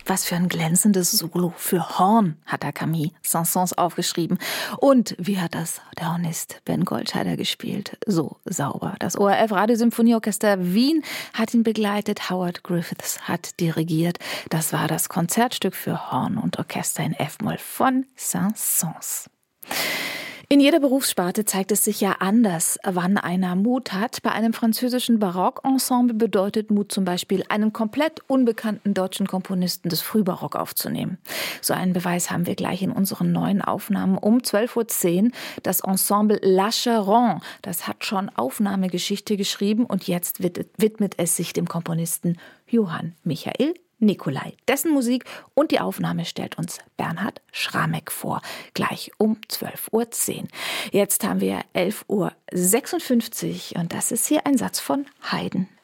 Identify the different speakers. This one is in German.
Speaker 1: Was für ein glänzendes Solo für Horn hat da Camille Saint-Saëns aufgeschrieben. Und wie hat das der Hornist Ben Goldscheider gespielt? So sauber. Das ORF Radiosymphonieorchester Wien hat ihn begleitet. Howard Griffiths hat dirigiert. Das war das Konzertstück für Horn und Orchester in F-Moll von Saint-Saëns. In jeder Berufssparte zeigt es sich ja anders, wann einer Mut hat. Bei einem französischen Barockensemble bedeutet Mut zum Beispiel, einen komplett unbekannten deutschen Komponisten des Frühbarock aufzunehmen. So einen Beweis haben wir gleich in unseren neuen Aufnahmen um 12.10 Uhr. Das Ensemble La Charonne, das hat schon Aufnahmegeschichte geschrieben und jetzt widmet es sich dem Komponisten Johann Michael Nicolai. Dessen Musik und die Aufnahme stellt uns Bernhard Schramek vor, gleich um 12.10 Uhr. Jetzt haben wir 11.56 Uhr und das ist hier ein Satz von Haydn.